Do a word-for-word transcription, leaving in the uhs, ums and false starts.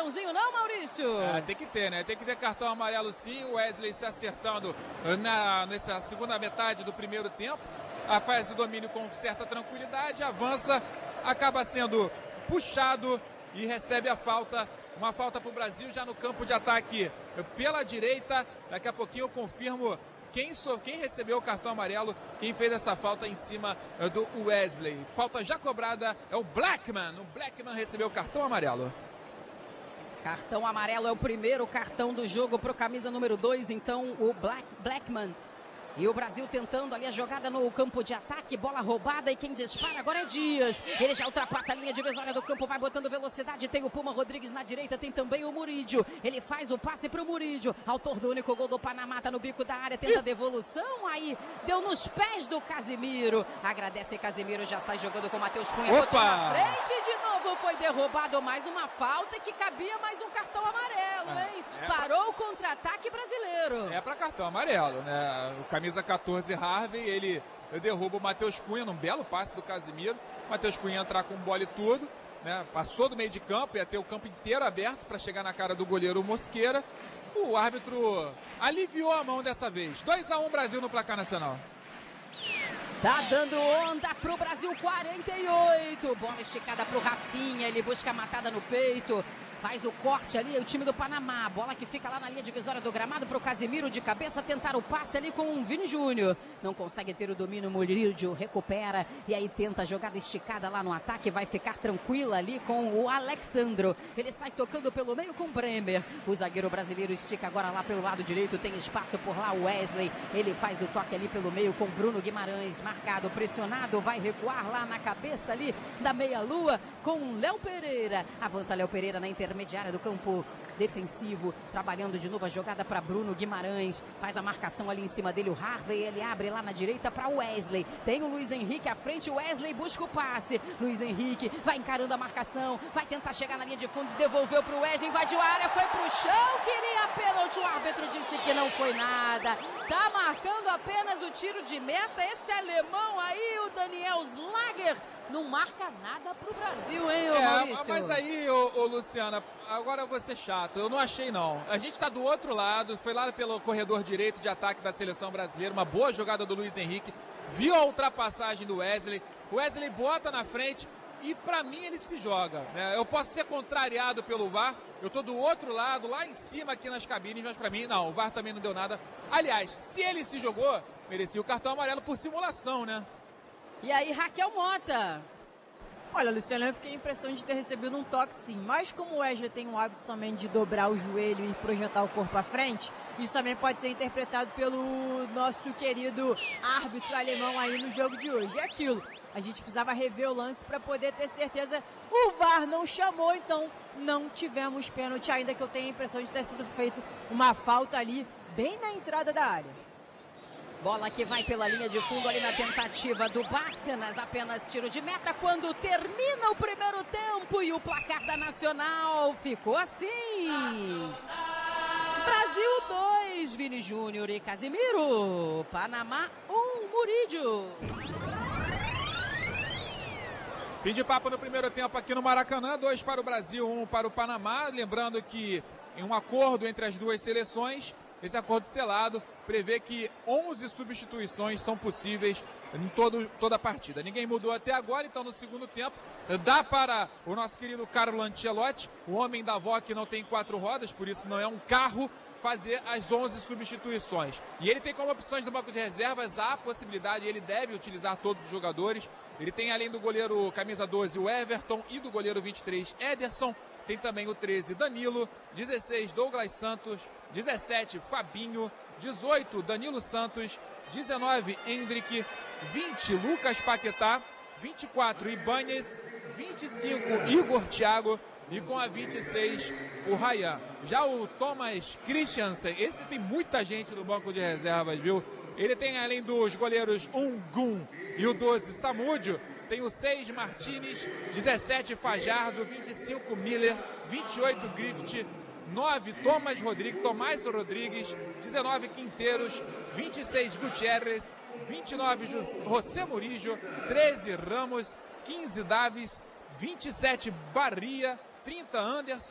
cartãozinho não, Maurício? É, tem que ter, né? Tem que ter cartão amarelo sim. O Wesley se acertando na, nessa segunda metade do primeiro tempo. A faz o domínio com certa tranquilidade, avança, acaba sendo puxado e recebe a falta. Uma falta para o Brasil já no campo de ataque pela direita. Daqui a pouquinho eu confirmo quem, so, quem recebeu o cartão amarelo, quem fez essa falta em cima do Wesley. Falta já cobrada é o Blackman. O Blackman recebeu o cartão amarelo. Cartão amarelo é o primeiro cartão do jogo para o camisa número dois, então o Black, Blackman. E o Brasil tentando ali a jogada no campo de ataque, bola roubada e quem dispara agora é Dias. Ele já ultrapassa a linha divisória do campo, vai botando velocidade, tem o Puma Rodrigues na direita, tem também o Murídio. Ele faz o passe pro Murídio, autor do único gol do Panamá, tá no bico da área, tenta a devolução, aí deu nos pés do Casimiro. Agradece Casimiro, já sai jogando com o Matheus Cunha, botou na frente, de novo foi derrubado, mais uma falta que cabia mais um cartão amarelo, hein? É, é Parou pra... o contra-ataque brasileiro. É para cartão amarelo, né? O camisa quatorze, Harvey, ele derruba o Matheus Cunha num belo passe do Casimiro. Matheus Cunha entrar com bola e tudo, né? Passou do meio de campo, ia ter o campo inteiro aberto para chegar na cara do goleiro Mosqueira. O árbitro aliviou a mão dessa vez. dois a um Brasil no placar nacional. Tá dando onda pro Brasil, quarenta e oito. Bola esticada pro Rafinha, ele busca a matada no peito. Faz o corte ali, o time do Panamá. Bola que fica lá na linha divisória do gramado pro Casimiro de cabeça tentar o passe ali com o Vini Júnior. Não consegue ter o domínio, Murídio recupera e aí tenta a jogada esticada lá no ataque. Vai ficar tranquila ali com o Alexandro. Ele sai tocando pelo meio com o Bremer. O zagueiro brasileiro estica agora lá pelo lado direito. Tem espaço por lá o Wesley. Ele faz o toque ali pelo meio com Bruno Guimarães. Marcado, pressionado, vai recuar lá na cabeça ali da meia-lua com Léo Pereira. Avança Léo Pereira na intermediária do campo defensivo, trabalhando de novo a jogada para Bruno Guimarães, faz a marcação ali em cima dele, o Harvey, ele abre lá na direita para Wesley, tem o Luiz Henrique à frente, o Wesley busca o passe, Luiz Henrique vai encarando a marcação, vai tentar chegar na linha de fundo, devolveu para o Wesley, invadiu a área, foi pro chão, queria pênalti, o árbitro disse que não foi nada, tá marcando apenas o tiro de meta, esse alemão aí, o Daniel Slager, não marca nada pro Brasil, hein, ô é, Maurício? Mas aí, ô, ô Luciana, agora eu vou ser chato, eu não achei não. A gente tá do outro lado, foi lá pelo corredor direito de ataque da seleção brasileira, uma boa jogada do Luiz Henrique, viu a ultrapassagem do Wesley, o Wesley bota na frente e pra mim ele se joga, né? Eu posso ser contrariado pelo V A R, eu tô do outro lado, lá em cima aqui nas cabines, mas pra mim não, o V A R também não deu nada. Aliás, se ele se jogou, merecia o cartão amarelo por simulação, né? E aí, Raquel Mota? Olha, Luciano, eu fiquei a impressão de ter recebido um toque sim, mas como o Wesley tem o hábito também de dobrar o joelho e projetar o corpo à frente, isso também pode ser interpretado pelo nosso querido árbitro alemão aí no jogo de hoje. É aquilo, a gente precisava rever o lance para poder ter certeza. O V A R não chamou, então não tivemos pênalti, ainda que eu tenha a impressão de ter sido feito uma falta ali bem na entrada da área. Bola que vai pela linha de fundo ali na tentativa do Bárcenas, apenas tiro de meta quando termina o primeiro tempo e o placar da Nacional ficou assim. Brasil dois, Vini Júnior e Casimiro. Panamá um, Murídio. Fim de papo no primeiro tempo aqui no Maracanã, dois para o Brasil, um para o Panamá. Lembrando que em um acordo entre as duas seleções, esse acordo selado prevê que onze substituições são possíveis em todo, toda a partida. Ninguém mudou até agora, então no segundo tempo dá para o nosso querido Carlo Ancelotti, o homem da avó que não tem quatro rodas, por isso não é um carro, fazer as onze substituições. E ele tem como opções do banco de reservas a possibilidade, ele deve utilizar todos os jogadores. Ele tem, além do goleiro camisa doze, o Everton, e do goleiro vinte e três, Ederson. Tem também o treze, Danilo, dezesseis, Douglas Santos, dezessete, Fabinho, dezoito, Danilo Santos, dezenove, Endrick, vinte, Lucas Paquetá, vinte e quatro, Ibañez, vinte e cinco, Igor Thiago, e com a vinte e seis, o Ryan. Já o Thomas Christiansen, esse tem muita gente no banco de reservas, viu? Ele tem, além dos goleiros um, Gum, e o doze, Samúdio, tem o seis, Martinez, dezessete, Fajardo, vinte e cinco, Miller, vinte e oito, Griffith, nove, Thomas Rodrigues, Tomás Rodrigues, dezenove, Quinteiros, vinte e seis, Gutierrez, vinte e nove, José Murídio, treze, Ramos, quinze, Davis, vinte e sete, Barria, trinta, Anderson.